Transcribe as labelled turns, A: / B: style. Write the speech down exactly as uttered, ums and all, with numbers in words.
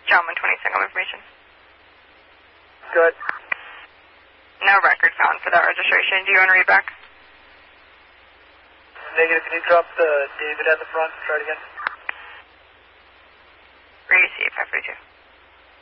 A: John one twenty, single information.
B: Good.
A: No record found for that registration. Do you want to read back?
B: Negative. Can you drop the David at the front? Try it again.
A: Receive, five three two.